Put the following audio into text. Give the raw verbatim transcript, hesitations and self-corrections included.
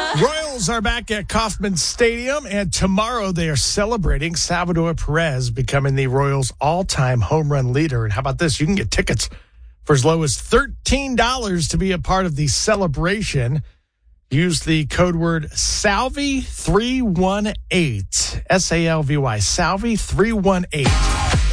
Royals are back at Kauffman Stadium, and tomorrow they are celebrating Salvador Perez becoming the Royals' all-time home run leader. And how about this? You can get tickets for as low as thirteen dollars to be a part of the celebration. Use the code word Salvy three one eight, S A L V Y, Salvy three one eight.